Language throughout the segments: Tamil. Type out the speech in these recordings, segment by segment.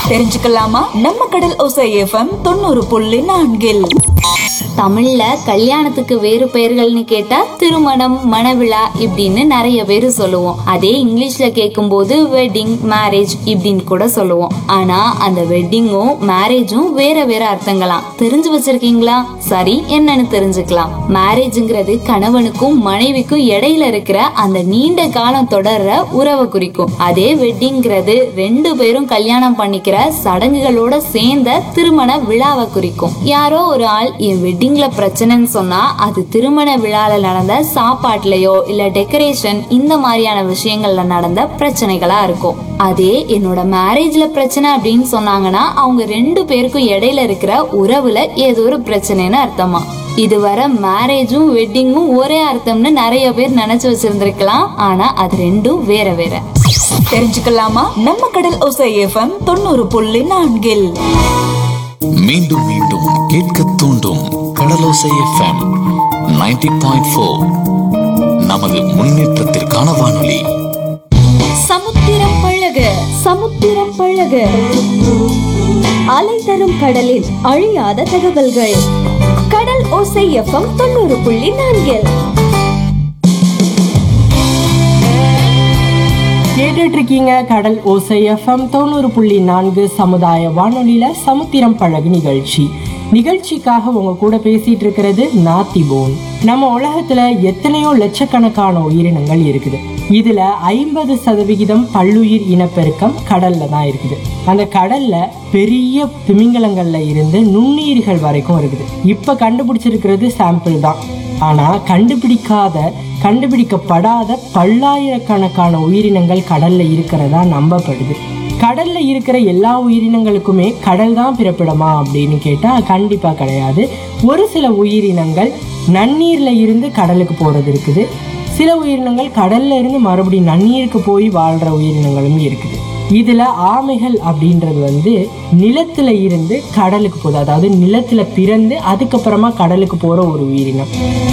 தெரிஞ்சுக்கலாமா? நம்ம கடல் ஓசை எஃப்எம் 90.4. தமிழ்ல கல்யாணத்துக்கு வேறு பெயர்கள்னு கேட்டா திருமணம், மணவிழா இப்படின்னு நிறைய பேரு சொல்லுவோம். அதே இங்கிலீஷ்ல கேட்கும்போது வெட்டிங், மேரேஜ் இப்படின்னு கூட சொல்லுவோம். ஆனா அந்த வெட்டிங்கும் மேரேஜும் வேற வேற அர்த்தங்களாம். தெரிஞ்சு வச்சிருக்கீங்களா? சரி, என்னன்னு தெரிஞ்சுக்கலாம். மேரேஜ்ங்கிறது கணவனுக்கும் மனைவிக்கும் இடையில இருக்கிற அந்த நீண்ட காலம் தொடர்ற உறவை குறிக்கும். அதே வெட்டிங்கிறது ரெண்டு பேரும் கல்யாணம் பண்ணிக்கிற சடங்குகளோட சேர்ந்த திருமண விழாவை குறிக்கும். யாரோ ஒரு ஆள் என் வெட்டிங்ல பிரச்சனைன்னு சொன்னா அது திருமண விழால நடந்த சாப்பாட்டுலயோ இல்ல டெக்கரேஷன் இந்த மாதிரியான விஷயங்கள்ல நடந்த பிரச்சனைகளா இருக்கும். அதே என்னோட மேரேஜ்ல பிரச்சனை அப்படின்னு சொன்னாங்கன்னா அவங்க ரெண்டு பேருக்கும் இடையில இருக்கிற உறவுல ஏதோ ஒரு பிரச்சனைன்னு அர்த்தமா. இதுவரை மேரேஜும் வெட்டிங்கும் ஒரே அர்த்தம்னு நிறைய பேர் நினைச்சு வச்சிருந்திருக்கலாம். ஆனா அது ரெண்டும் வேற வேற. தெரிஞ்சுக்கலாமா? நம்ம கடல் ஓசை எஃப்எம் 90.4. மீண்டும் மீண்டும் கேட்க தூண்டும் கடலோசை எஃப்எம் 90.4. நமது முன்னேற்றத்திற்கான வானொலி. சமுத்திரம் பழக சமுத்திரம் பழக, அலை தரும் கடலில் அழியாத தகவல்கள். கடல் ஓசை எஃப்எம் 90.4. கேட்டுட்டு இருக்கீங்க கடல் ஓசை எஃப்எம் 90.4 சமுதாய வானொலியில சமுத்திரம் பழகு நிகழ்ச்சிக்காக உங்க கூட பேசிட்டு இருக்கிறது நாத்திபோன். நம்ம உலகத்துல எத்தனையோ லட்சக்கணக்கான உயிரினங்கள் இருக்குது. இதுல 50% பல்லுயிர் இனப்பெருக்கம் கடல்ல தான் இருக்குது. அந்த கடல்ல பெரிய திமிங்கலங்கள்ல இருந்து நுண்ணுயிர்கள் வரைக்கும் இருக்குது. இப்ப கண்டுபிடிச்சிருக்கிறது சாம்பிள் தான். ஆனா கண்டுபிடிக்கப்படாத பல்லாயிரக்கணக்கான உயிரினங்கள் கடல்ல இருக்கிறதா நம்பப்படுது. கடல்ல இருக்கிற எல்லா உயிரினங்களுக்குமே கடல் தான் பிறப்பிடமா அப்படின்னு கேட்டா கண்டிப்பா கிடையாது. ஒரு சில உயிரினங்கள் நன்னீர்ல இருந்து கடலுக்கு போறது இருக்குது. சில உயிரினங்கள் கடல்ல இருந்து மறுபடியும் நன்னீருக்கு போய் வாழ்ற உயிரினங்களும் இருக்குது. இதுல ஆமைகள் அப்படின்றது நிலத்துல இருந்து கடலுக்கு போகுது. அதாவது நிலத்துல பிறந்து அதுக்கப்புறமா கடலுக்கு போற ஒரு உயிரினம்.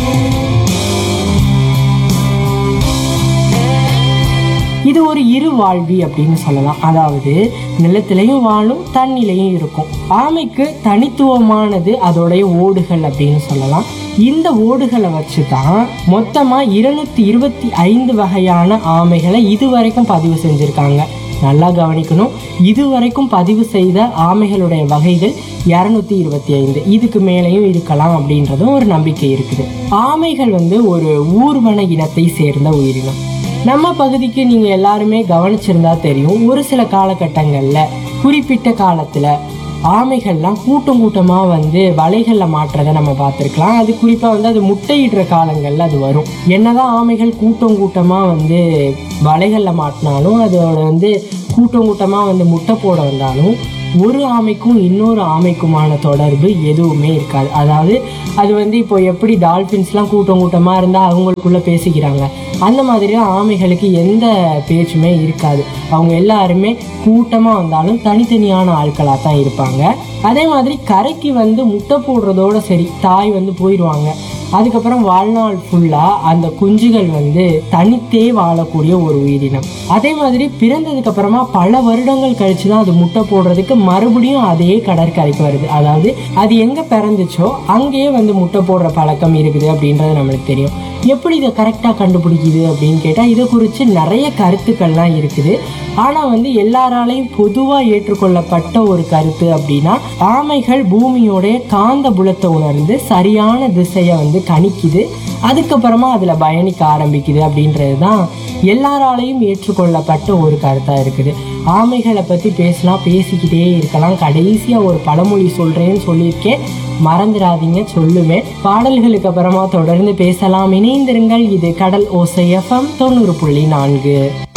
இது ஒரு இரு வாழ்வி அப்படின்னு சொல்லலாம். அதாவது நிலத்திலையும் வாழும், தண்ணிலையும் இருக்கும். ஆமைக்கு தனித்துவமானது அதோடைய ஓடுகள் அப்படின்னு சொல்லலாம். இந்த ஓடுகளை வச்சுதான் மொத்தமா 225 வகையான ஆமைகளை இதுவரைக்கும் பதிவு செஞ்சிருக்காங்க. நல்லா கவனிக்கணும், இதுவரைக்கும் பதிவு செய்த ஆமைகளுடைய வகைகள் 225. இதுக்கு மேலேயும் இருக்கலாம் அப்படின்றதும் ஒரு நம்பிக்கை இருக்குது. ஆமைகள் ஒரு ஊர்வன இனத்தை சேர்ந்த உயிரினம். நம்ம பகுதிக்கு நீங்க எல்லாருமே கவனிச்சிருந்தா தெரியும், ஒரு சில காலகட்டங்கள்ல குறிப்பிட்ட காலத்துல ஆமைகள்லாம் கூட்டமா வலைகள்ல மாட்டுறதை நம்ம பார்த்துருக்கலாம். அது குறிப்பா அது முட்டையிடுற காலங்கள்ல அது வரும். என்னதான் ஆமைகள் கூட்டமா வலைகள்ல மாட்டினாலும் அதோட கூட்டமா முட்டை போட வந்தாலும் ஒரு ஆமைக்கும் இன்னொரு ஆமைக்குமான தொடர்பு எதுவுமே இருக்காது. அதாவது அது இப்போ எப்படி டால்பின்ஸ்லாம் கூட்டமா இருந்தால் அவங்களுக்குள்ள பேசிக்கிறாங்க, அந்த மாதிரி ஆமைகளுக்கு எந்த பேச்சுமே இருக்காது. அவங்க எல்லாருமே கூட்டமாக வந்தாலும் தனித்தனியான ஆட்களாக தான் இருப்பாங்க. அதே மாதிரி கரைக்கு முட்டை போடுறதோட சரி, தாய் போயிடுவாங்க. அதுக்கப்புறம் வாழ்நாள் ஃபுல்லா அந்த குஞ்சுகள் தனித்தே வாழக்கூடிய ஒரு உயிரினம். அதே மாதிரி பிறந்ததுக்கு அப்புறமா பல வருடங்கள் கழிச்சு தான் அது முட்டை போடுறதுக்கு மறுபடியும் அதே கடற்கரைக்கு வருது. அதாவது அது எங்க பிறந்துச்சோ அங்கேயே முட்டை போடுற பழக்கம் இருக்குது அப்படின்றது நம்மளுக்கு தெரியும். எப்படி இதை கரெக்டாக கண்டுபிடிக்குது அப்படின்னு கேட்டால் இதை குறித்து நிறைய கருத்துக்கள்லாம் இருக்குது. ஆனால் எல்லாராலையும் பொதுவாக ஏற்றுக்கொள்ளப்பட்ட ஒரு கருத்து அப்படின்னா, ஆமைகள் பூமியோடைய காந்த புலத்தை உணர்ந்து சரியான திசையை கணிக்குது, அதுக்கப்புறமா அதில் பயணிக்க ஆரம்பிக்குது அப்படின்றது தான் எல்லாராலையும் ஏற்றுக்கொள்ளப்பட்ட ஒரு கருத்தாக இருக்குது. ஆமைகளை பற்றி பேசிக்கிட்டே இருக்கலாம். கடைசியாக ஒரு பழமொழி சொல்கிறேன்னு சொல்லியிருக்கேன், மறந்துடாதீங்க, சொல்லுவேன். பாடல்களுக்கு அப்புறமா தொடர்ந்து பேசலாம். இணைந்திருங்கள். இது கடல் ஓசை எஃப்எம் 90.4.